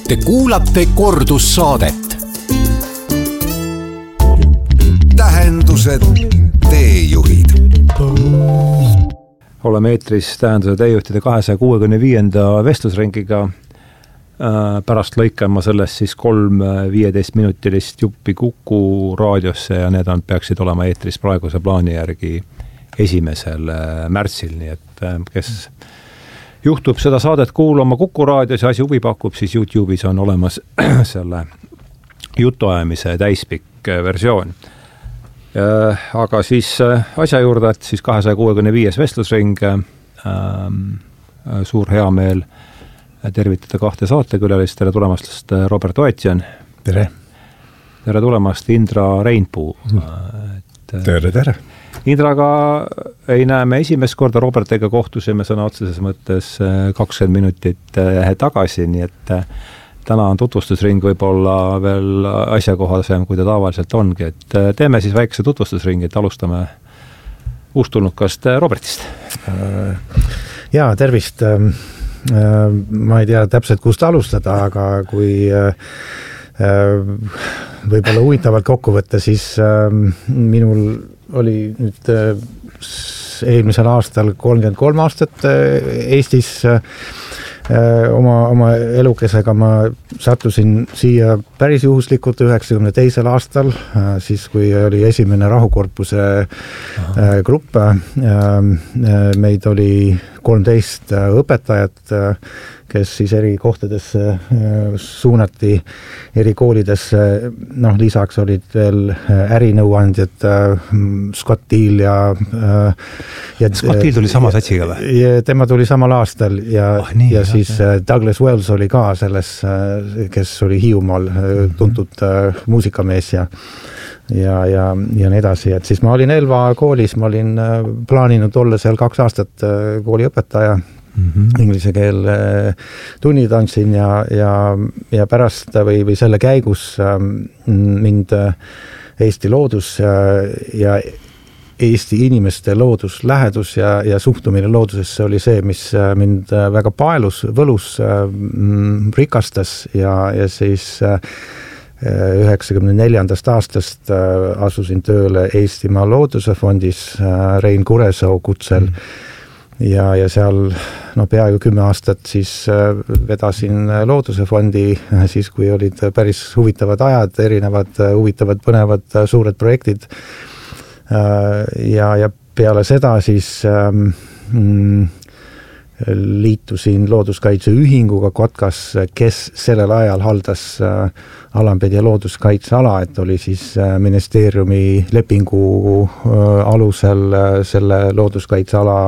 Te kuulate kordussaadet. Tähendused, teejuhid. Oleme eetris Tähenduse teejuhtide 265. vestlusringiga. Pärast lõikama sellest siis 3 15-minutilist juppi Kuku raadiosse ja need peaksid olema eetris praeguse plaani järgi 1. märtsil, nii et kes juhtub seda saadet kuulama Kuku raadios ja asi huvi pakub, siis YouTube'is on olemas selle jutuajamise täispikk versioon. Aga siis asja juurde, et siis 265. vestlusring, suur hea meel tervitada 2 saatekülalist, tere tulemast Robert Oetjan. Tere. Tere tulemast Indra Reinpuu. Tere. Indraga ei näe me esimest korda, Robertiga kohtusime sõna otseses mõttes 20 minutit tagasi, nii et täna on tutvustusring võib-olla veel asjakohasem, kui ta tavaliselt ongi, et teeme siis väikse tutvustusringi, et alustame uustulnukast Robertist. Jaa, tervist. Ma ei tea täpselt, kust alustada, aga kui võib-olla huvitavalt kokku võtta, siis minul oli nüüd eelmisel aastal 33 aastat Eestis. Oma elukesega ma sattusin siia päris juhuslikult 92. aastal, siis kui oli esimene rahukorpuse grupp. Meid oli 13 õpetajat, kes siis eri kohtadesse suunati, eri koolidesse. Lisaks olid veel ärinõuandjad, Scott Deal ja Scott Deal tuli sama satsiga või? Tema tuli samal aastal ja siis Douglas Wells oli ka selles, kes oli Hiiumaal tuntud muusikamees ja nii edasi, et siis ma olin Elva koolis, ma olin plaaninud olla seal 2 aastat kooliõpetaja. Inglise keel tunnid andsin ja pärast või selle käigus mind Eesti loodus ja Eesti inimeste looduslähedus ja suhtumine loodusesse oli see, mis mind väga võlus rikastas ja siis 94. aastast asusin tööle Eestimaa Looduse fondis Rein Kuresoo kutsel. Ja seal peaaegu 10 aastat siis vedasin Looduse fondi, siis kui olid päris huvitavad ajad, erinevad huvitavad, põnevad, suured projektid. Ja peale seda siis liitusin Looduskaitseühinguga Kotkas, kes sellel ajal haldas Alampedia looduskaitseala, et oli siis ministeeriumi lepingu alusel selle looduskaitseala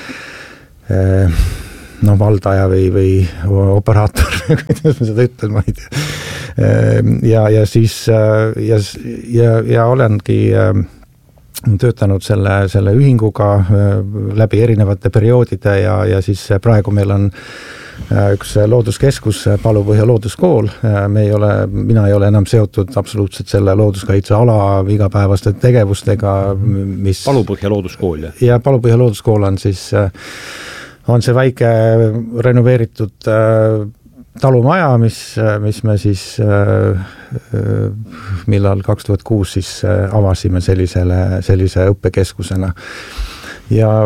valdaja või operaator, kuidas ma seda ütlen, ma ei tea. Ja siis ja olengi töötanud selle ühinguga läbi erinevate perioodide ja siis praegu meil on üks looduskeskus, Palupõhja looduskool. Mina ei ole enam seotud absoluutselt selle looduskaitseala igapäevaste tegevustega, mis... Palupõhja looduskool, jah? Ja Palupõhja looduskool on siis on see väike renoveeritud talumaja, mis me siis millal 2006 siis avasime sellise õppekeskusena. Ja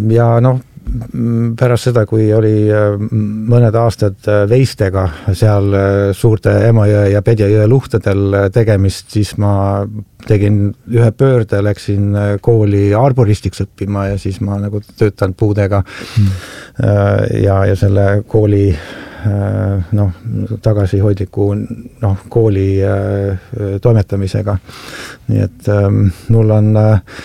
pärast seda, kui oli mõned aastad veistega seal suurte Emajõe ja Pedjajõe luhtadel tegemist, siis ma tegin ühe pöörde, läksin kooli arboristiks õppima ja siis ma töötan puudega ja selle kooli tagasihoidliku kooli toimetamisega. Nii et mul on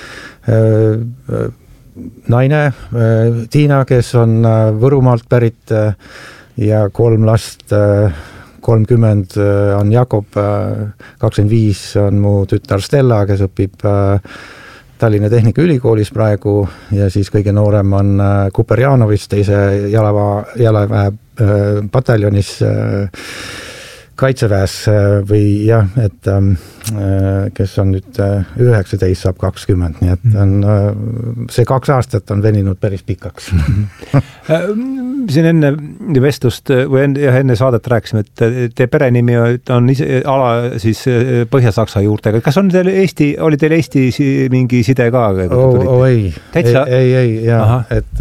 naine Tiina, kes on Võrumaalt pärit ja 3 last, 30 on Jakob, 25 on mu tütar Stella, kes õpib Tallinna Tehnikaülikoolis praegu ja siis kõige noorem on Kuperjanovis teise jalaväe pataljonis Kaitseväes või jah, et kes on nüüd 19, saab 20, nii et see 2 aastat on veninud päris pikaks. siin enne vestlust või enne saadet rääkisime, et teie perenimi on ala siis Põhja-Saksa juurtega. Kas on teil oli teil Eesti mingi side ka? Ei, jah, et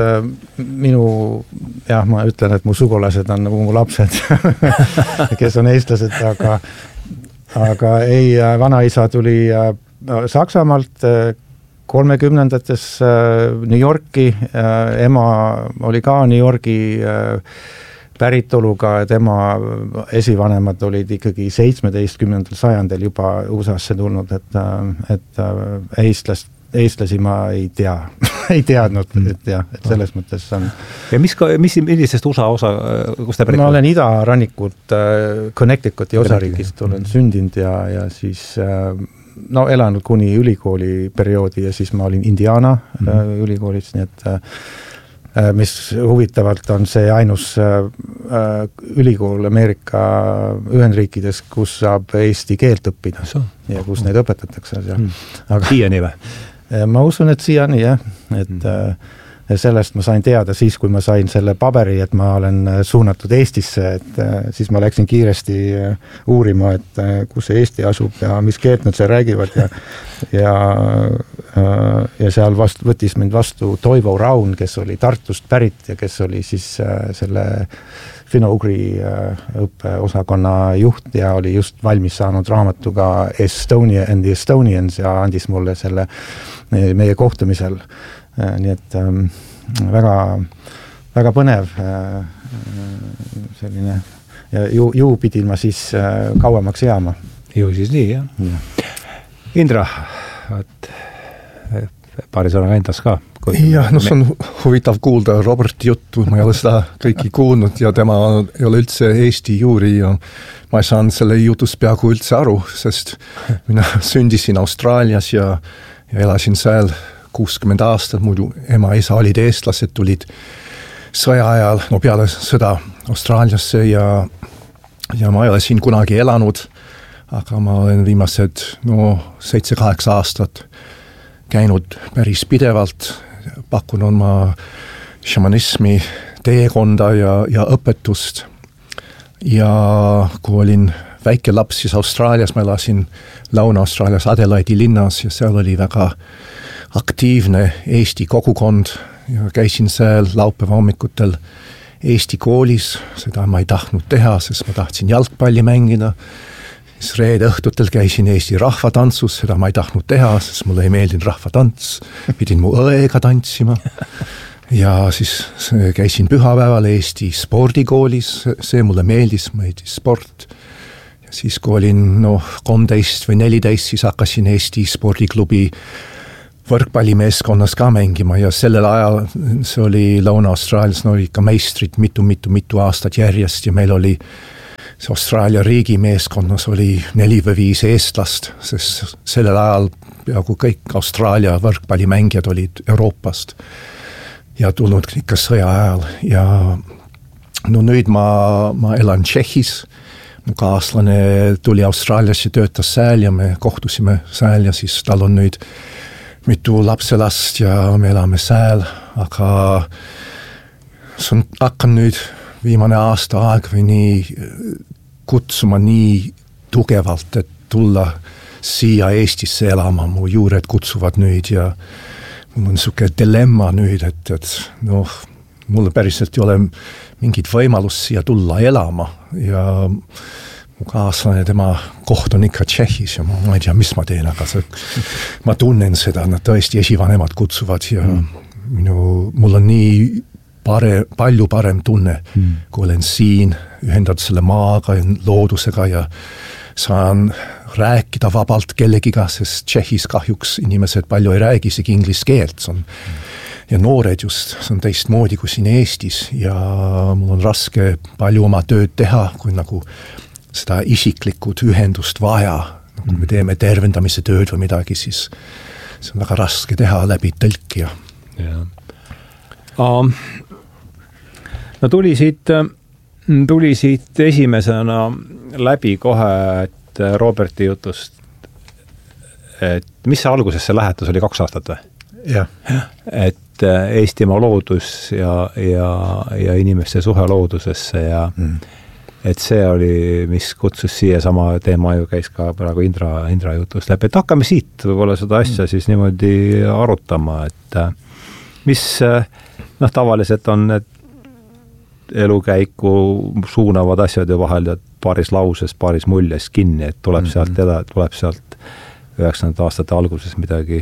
ma ütlen, et mu sugulased on nagu mu lapsed, kes on eestlased, aga ei, vanaisa tuli Saksamaalt 30-ndates New Yorki, ema oli ka New Yorgi päritoluga, tema esivanemad olid ikkagi 17. sajandil juba USA-sse tulnud, et eestlasi ma ei tea, ei teadnud, et selles mõttes on. Ja millisest USA osa, kus te pärit? Ma olen idarannikult Connecticuti osariigist, olen sündinud ja siis elanud kuni ülikooli perioodi ja siis ma olin Indiana ülikoolis, nii et mis huvitavalt on see ainus ülikool Ameerika Ühendriikides, kus saab eesti keelt õppida ja kus neid õpetatakse. Siiani või? Ma usun, et siiani jah, et sellest ma sain teada siis, kui ma sain selle paberi, et ma olen suunatud Eestisse, et siis ma läksin kiiresti uurima, et kus see Eesti asub ja mis keelt nad seal räägivad ja seal võttis mind vastu Toivo Raun, kes oli Tartust pärit ja kes oli siis selle fino-ugri õppeosakonna juht ja oli just valmis saanud raamatuga Estonia and the Estonians ja andis mulle selle meie kohtumisel. Nii et väga, väga põnev selline ja ju pidin ma siis kauemaks jääma. Ju siis nii, jah. Indra, paari sõnaga endas ka. Jah, see on huvitav kuulda Roberti juttu, ma ei ole seda kõiki kuulnud ja tema ei ole üldse Eesti juuri ja ma ei saanud selle jutust peaaegu üldse aru, sest mina sündisin Austraalias ja elasin seal 60 aastat, muidu ema ja isa olid eestlased, tulid sõja ajal, peale sõda Austraaliasse ja ma ei ole siin kunagi elanud, aga ma olen viimased 7-8 aastat käinud päris pidevalt, pakkunud ma šamanismi teekonda ja õpetust ja kui olin väike laps, siis Austraalias ma elasin Lõuna-Austraalias Adelaidi linnas ja seal oli väga aktiivne Eesti kogukond ja käisin seal laupäeva hommikutel Eesti koolis, seda ma ei tahtnud teha, sest ma tahtsin jalgpalli mängida. Siis reede õhtutel käisin Eesti rahvatantsus, seda ma ei tahtnud teha, sest mulle ei meeldinud rahvatants, pidin mu õega tantsima. Ja siis käisin pühapäeval Eesti spordikoolis, see mulle meeldis sport. Ja siis kui olin 13 või 14, siis hakkasin Eesti spordiklubi võrkpallimeeskonnas ka mängima ja sellel ajal see oli Lõuna-Austraalias, ikka meistrid mitu aastat järjest ja meil oli see Austraalia riigimeeskonnas oli 4 või 5 eestlast, sest sellel ajal peaaegu kõik Austraalia võrkpallimängijad olid Euroopast ja tulnud ikka sõja ajal ja nüüd ma elan Tšehhis, mu kaaslane tuli Austraaliasse, töötas sääl ja me kohtusime sääl ja siis tal on nüüd mitu lapselast ja me elame sääl, aga hakkan nüüd viimane aasta aeg või nii kutsuma nii tugevalt, et tulla siia Eestisse elama, mu juured kutsuvad nüüd ja mul on selline dilemma nüüd, et mul päriselt ei ole mingit võimalust siia tulla elama ja mu kaaslane, tema koht on ikka Tšehhis ja ma ei tea, mis ma teen, aga ma tunnen seda, nad tõesti esivanemad kutsuvad ja mul on nii palju parem tunne, kui olen siin, ühendatud selle maaga ja loodusega ja saan rääkida vabalt kellegiga, sest Tšehhis kahjuks inimesed palju ei räägi isegi inglise keelt, ja noored just, see on teistmoodi kui siin Eestis ja mul on raske palju oma tööd teha, kui nagu seda isiklikud ühendust vaja, kui me teeme tervendamise tööd või midagi, siis see on väga raske teha läbi tõlkija. No tuli siit esimesena läbi kohe, et Roberti jutust, et mis see alguses see lähetus oli 2 aastat või? et Eestimaa loodus ja inimeste suhe loodusesse ja et see oli, mis kutsus siia sama teema ju käis ka praegu Indra jutust läbi, et hakkame siit võib-olla seda asja siis niimoodi arutama, et mis tavaliselt on need elukäiku suunavad asjad ju vahel paaris lauses, paaris muljes kinni, et tuleb sealt 90. aastate alguses midagi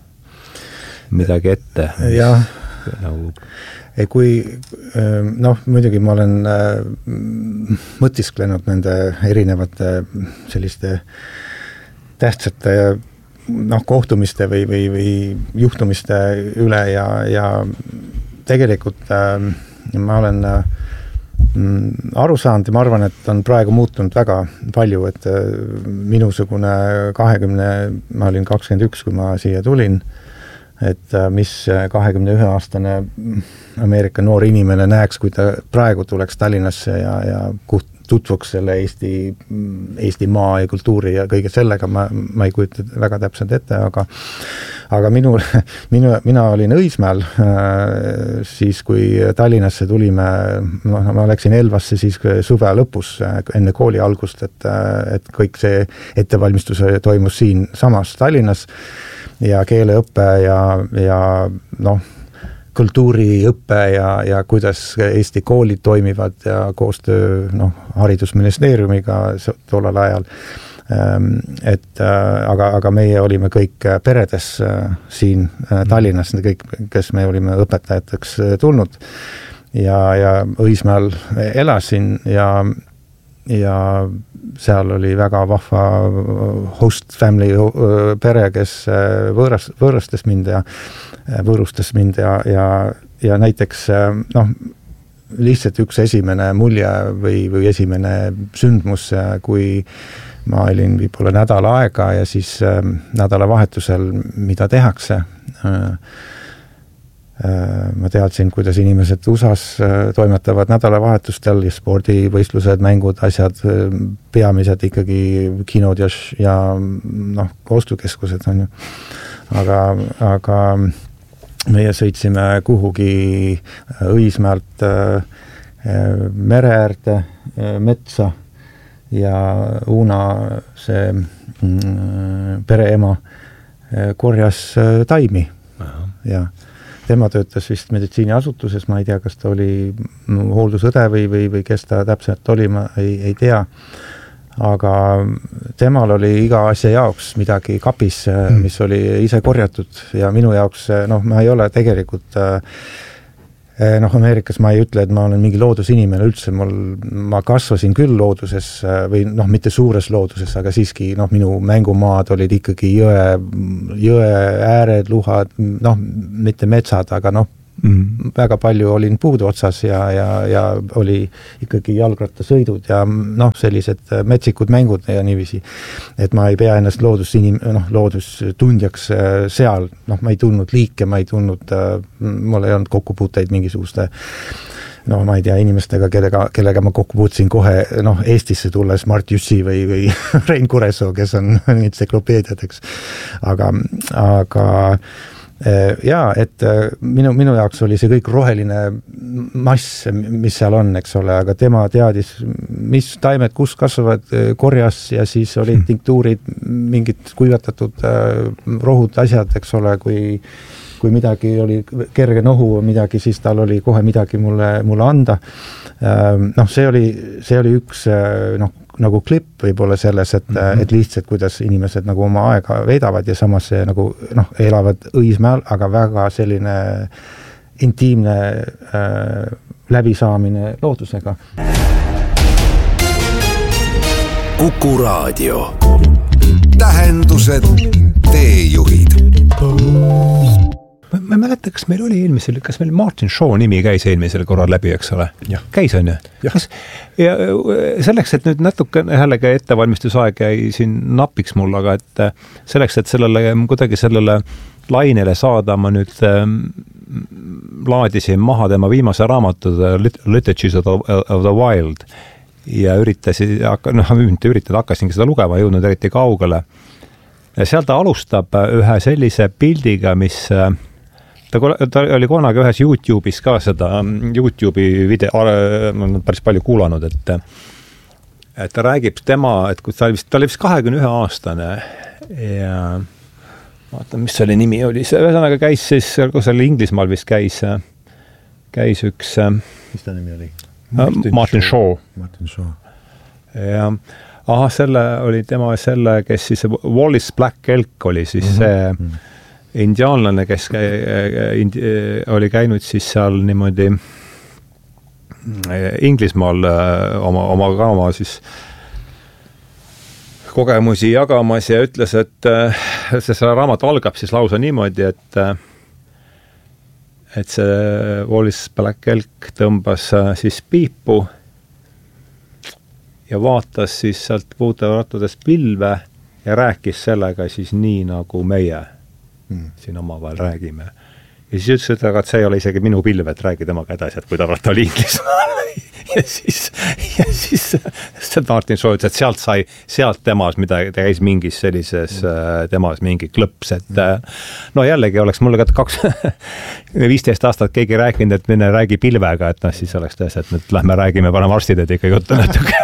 ette. Jah. Kui, muidugi ma olen mõtisklenud nende erinevate selliste tähtsate kohtumiste või juhtumiste üle ja tegelikult ma olen aru saanud ja ma arvan, et on praegu muutunud väga palju, et minusugune 20, ma olin 21, kui ma siia tulin, et mis 21-aastane Ameerika noor inimene näeks, kui ta praegu tuleks Tallinnasse ja tutvuks selle Eesti maa ja kultuuri ja kõige sellega, ma ei kujuta väga täpselt ette, aga mina olin Õismäel siis, kui Tallinnasse tulime, ma läksin Elvasse siis suve lõpus enne kooli algust, et kõik see ettevalmistus toimus siin samas Tallinnas ja keeleõppe ja kultuuriõppe ja kuidas Eesti koolid toimivad ja koostöö haridusministeeriumiga tollal ajal. Aga meie olime kõik peredes siin Tallinnas, kõik, kes me olime õpetajateks tulnud ja Õismäel elasin ja seal oli väga vahva host family pere, kes võõrustas mind ja näiteks lihtsalt üks esimene mulje või esimene sündmus, kui ma olin võib-olla nädal aega ja siis nädalavahetusel, mida tehakse. Ma teadsin, kuidas inimesed USAs toimetavad nädalavahetustel ja spordivõistlused, mängud, asjad, peamised ikkagi kinod ja ostukeskused on ju. Aga meie sõitsime kuhugi Õismäelt mere äärde, metsa ja Uuna, see pereema, korjas taimi. Ja tema töötas vist meditsiiniasutuses, ma ei tea, kas ta oli hooldusõde või kes ta täpselt oli, ma ei tea. Aga temal oli iga asja jaoks midagi kapis, mis oli ise korjatud ja minu jaoks, ma ei ole tegelikult, Ameerikas ma ei ütle, et ma olen mingi loodusinimene üldse, ma kasvasin küll looduses või mitte suures looduses, aga siiski minu mängumaad olid ikkagi jõe ääred, luhad, mitte metsad, aga väga palju olin puudu otsas ja oli ikkagi jalgrattasõidud ja sellised metsikud mängud ja niiviisi, et ma ei pea ennast loodustundjaks seal, ma ei tundnud liike, ma ei tundnud, mul ei olnud kokkupuuteid mingisuguste ma ei tea, inimestega, kellega ma kokku puutsin kohe, Eestisse tulles Mart Jussi või Rein Kuresoo, kes on entsüklopeediad, eks. Aga et minu jaoks oli see kõik roheline mass, mis seal on, eks ole, aga tema teadis, mis taimed kus kasvavad, korjas ja siis olid tinktuurid, mingid kuivatatud rohud, asjad, eks ole, kui midagi oli kerge nohu midagi, siis tal oli kohe midagi mulle anda. See oli üks nagu klipp võib-olla selles, et lihtsalt kuidas inimesed nagu oma aega veedavad ja samas see nagu elavad Õismäel, aga väga selline intiimne läbisaamine loodusega. Kuku Raadio. Tähendused, teejuhid. Ma ei mäleta, kas meil oli kas meil Martin Shaw nimi käis eelmisel korral läbi, eks ole? Käis on ju? Ja selleks, et nüüd natuke jällegi ettevalmistusaeg jäi siin napiks mul, aga et selleks, et kuidagi sellele lainele saada, ma nüüd laadisin maha tema viimase raamatu Literatures of the Wild ja hakkasingi seda lugema, jõudnud eriti kaugele. ja seal ta alustab ühe sellise pildiga, mis ta oli kunagi ühes YouTube'is ka seda YouTube'i video, ma olen päris palju kuulanud, et ta räägib et kui ta oli vist 21 aastane ja vaata, mis selle nimi oli, see ühesõnaga käis siis, kui seal Inglismaal vist käis üks mis ta nimi oli? Martin Shaw. Martin Shaw. Ja tema selle, kes siis Wallace Black Elk oli siis see indiaanlane, kes oli käinud siis seal niimoodi Inglismaal oma siis kogemusi jagamas ja ütles, et see raamat algab siis lausa niimoodi, et see Wallace Black Elk tõmbas siis piipu ja vaatas siis sealt puuteratudest pilve ja rääkis sellega siis nii, nagu meie siin omavahel räägime. Ja siis ütles, et see ei ole isegi minu pilv, et räägi temaga edasi, et kui ta oli Inglismaal. ja siis Martin Shaw ütles, et sealt temas, mida ta käis mingis sellises temas mingi klõps, et no jällegi oleks mulle ka 15 aastat keegi rääkinud, et mine räägi pilvega, et siis oleks tõesti, et nüüd lähme räägime, paneme arstid, et ikka juttu natuke.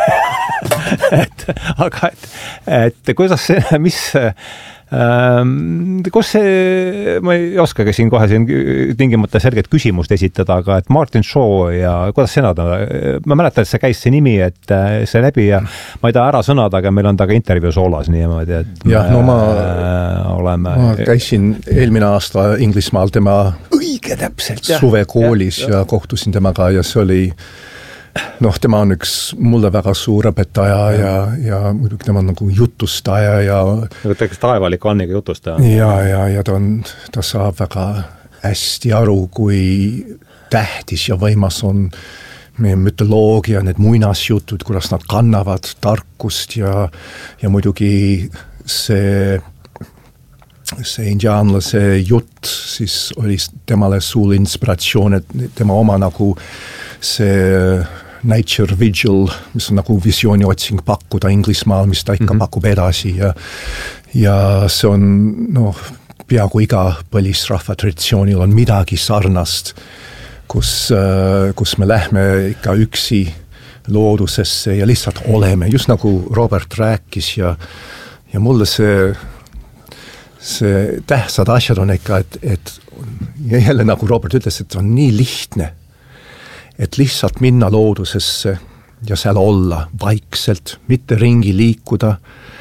aga kuidas see, kus see, ma ei oskagi siin kohe tingimata selget küsimust esitada, aga et Martin Shaw ja kuidas sina ma mäletan, et see käis see nimi, et see läbi ja ma ei taha ära sõnada, aga meil on taga intervjuu soolas niimoodi, et ma käisin eelmine aasta Inglismaal tema õige täpselt suvekoolis ja kohtusin temaga ja see oli tema on üks mulle väga suur õpetaja ja muidugi tema on nagu jutustaja ja tegelikult taevalik Anniga jutustaja. Ja ta saab väga hästi aru, kui tähtis ja võimas on meie mütoloogia, need muinasjutud, kuidas nad kannavad tarkust ja muidugi see indiaanlase jutt siis oli temale suur inspiratsioon, et tema oma nagu see Nature Vigil, mis on nagu visiooni otsing pakkuda Inglismaal, mis ta ikka pakub edasi ja see on peaaegu iga põlisrahva traditsioonil on midagi sarnast, kus me lähme ikka üksi loodusesse ja lihtsalt oleme, just nagu Robert rääkis ja mulle see tähtsad asjad on ikka, et jälle nagu Robert ütles, et on nii lihtne, et lihtsalt minna loodusesse ja seal olla vaikselt, mitte ringi liikuda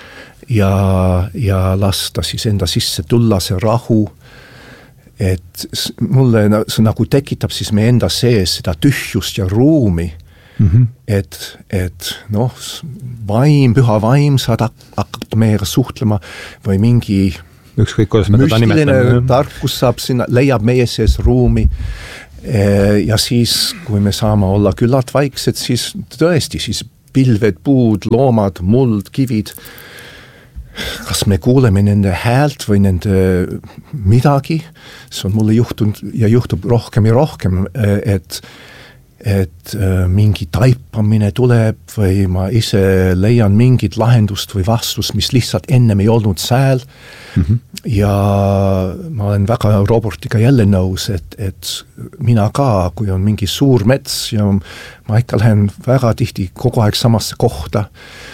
ja lasta siis enda sisse tulla see rahu, et mulle see nagu tekitab siis meie enda sees seda tühjust ja ruumi, et püha vaim saad hakata meiega suhtlema või mingi ükskõik, kuidas me teda nimetame. Tarkus saab sinna, leiab meie sees ruumi ja siis, kui me saame olla küllalt vaiksed, siis tõesti, siis pilved, puud, loomad, muld, kivid, kas me kuuleme nende häält või nende midagi, see on mulle juhtunud ja juhtub rohkem ja rohkem, et mingi taipamine tuleb või ma ise leian mingit lahendust või vastust, mis lihtsalt ennem ei olnud sääl ja ma olen väga Robertiga jälle nõus, et mina ka, kui on mingi suur mets ja ma ikka lähen väga tihti kogu aeg samasse kohta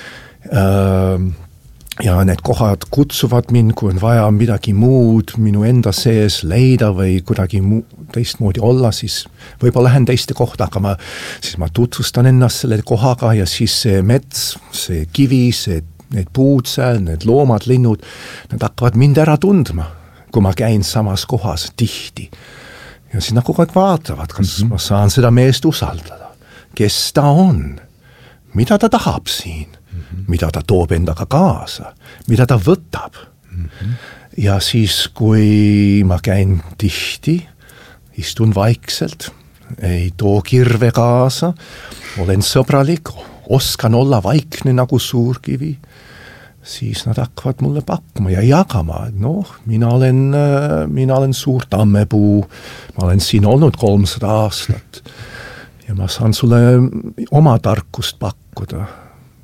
ja need kohad kutsuvad mind, kui on vaja midagi muud minu enda sees leida või kuidagi teistmoodi olla, siis võib-olla lähen teiste kohta, aga siis ma tutvustan ennast selle kohaga ja siis see mets, see kivi, need puud seal, need loomad, linnud, nad hakkavad mind ära tundma, kui ma käin samas kohas tihti. Ja siis nagu kõik vaatavad, kas ma saan seda meest usaldada, kes ta on, mida ta tahab siin. Mida ta toob endaga kaasa, mida ta võtab. Ja siis, kui ma käin tihti, istun vaikselt, ei too kirve kaasa, olen sõbralik, oskan olla vaikne nagu suurkivi, siis nad hakkavad mulle pakkuma ja jagama. Mina olen suur tammepuu, ma olen siin olnud 300 aastat ja ma saan sulle oma tarkust pakkuda.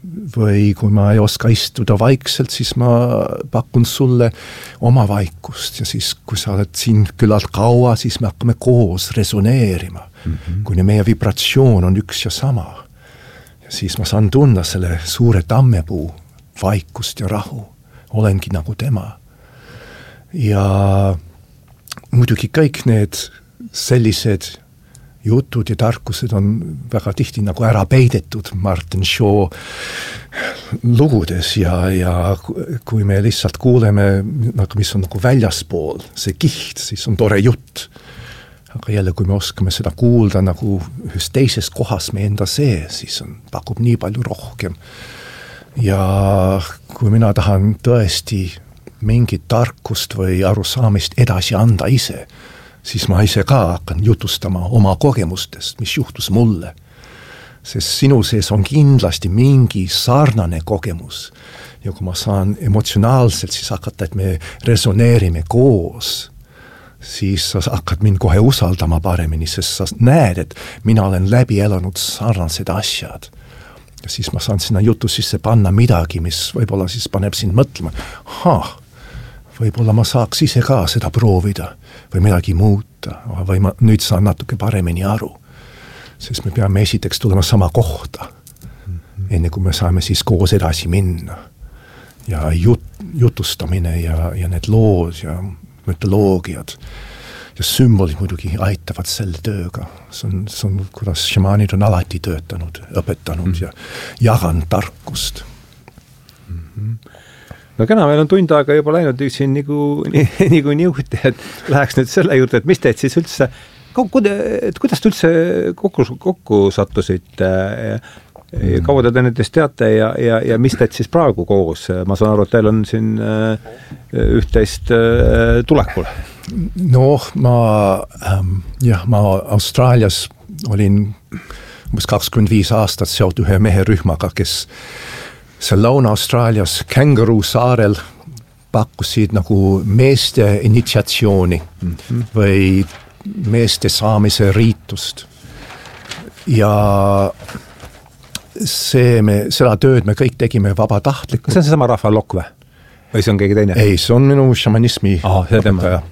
või kui ma ei oska istuda vaikselt, siis ma pakun sulle oma vaikust ja siis, kui sa oled siin küllalt kaua, siis me hakkame koos resoneerima, kuni meie vibratsioon on üks ja sama. Ja siis ma saan tunda selle suure tammepuu vaikust ja rahu. Olengi nagu tema. Ja muidugi kõik need sellised jutud ja tarkused on väga tihti nagu ära peidetud Martin Shaw lugudes ja kui me lihtsalt kuuleme, mis on nagu väljaspool, see kiht, siis on tore jutt. Aga jälle, kui me oskame seda kuulda nagu ühes teises kohas me enda sees, siis pakub nii palju rohkem. Ja kui mina tahan tõesti mingit tarkust või arusaamist edasi anda ise, siis ma ise ka hakkan jutustama oma kogemustest, mis juhtus mulle. Sest sinu sees on kindlasti mingi sarnane kogemus. Ja kui ma saan emotsionaalselt siis hakata, et me resoneerime koos, siis sa hakkad mind kohe usaldama paremini, sest sa näed, et mina olen läbi elanud sarnased asjad. Ja siis ma saan sinna jutu sisse panna midagi, mis võib-olla siis paneb sind mõtlema, võib-olla ma saaks ise ka seda proovida või midagi muuta või ma nüüd saan natuke paremini aru, sest me peame esiteks tulema sama kohta, enne kui me saame siis koos edasi minna ja jutustamine ja need lood ja mütoloogiad ja sümbolid muidugi aitavad selle tööga. See on kuidas šamaanid on alati töötanud, õpetanud ja jaganud tarkust. No kena, meil on tund aega juba läinud siin nagu niuhti, et läheks nüüd selle juurde, et mis teed siis üldse, kuidas te üldse kokku sattusid, kaua te nendest teate ja mis teed siis praegu koos? Ma saan aru, et teil on siin üht-teist tulekul. Ma Austraalias olin umbes 25 aastat seotud ühe meherühmaga, kes see Lõuna-Austraalias Kangaroo saarel pakkusid nagu meeste initsiatsiooni või meeste saamise riitust. Ja seda tööd me kõik tegime vabatahtlikult. See on seesama Rahva Lokk või? Või see on keegi teine? Ei, see on minu šamanismi õpetaja.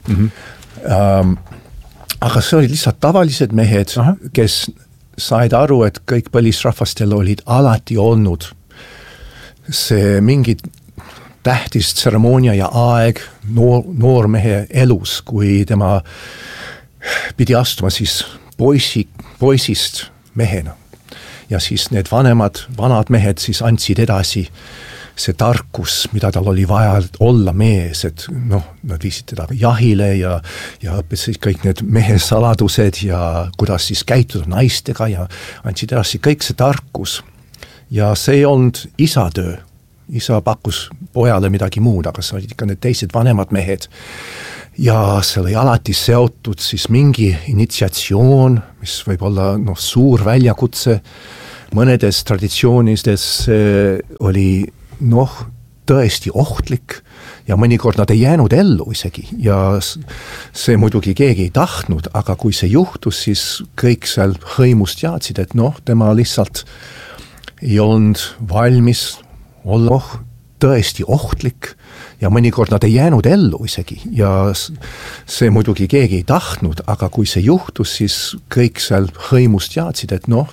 Aga see olid lihtsalt tavalised mehed, kes said aru, et kõik põlisrahvastel olid alati olnud see mingi tähtis tseremoonia ja aeg noor mehe elus, kui tema pidi astuma siis poisist mehena. Ja siis need vanad mehed siis andsid edasi see tarkus, mida tal oli vaja olla mees, et nad viisid teda jahile ja õppisid kõik need mehe saladused ja kuidas siis käituda naistega ja andsid edasi kõik see tarkus. Ja see ei olnud isa töö. Isa pakkus pojale midagi muud, aga see olid ikka need teised vanemad mehed. Ja see oli alati seotud siis mingi initsiatsioon, mis võib olla suur väljakutse. Mõnedes traditsioonides oli tõesti ohtlik ja mõnikord nad ei jäänud ellu isegi ja see muidugi keegi ei tahtnud, aga kui see juhtus, siis kõik seal hõimust teadsid, et tema lihtsalt ei olnud valmis olla tõesti ohtlik ja mõnikord nad ei jäänud ellu isegi ja see muidugi keegi ei tahtnud, aga kui see juhtus, siis kõik seal hõimust teadsid, et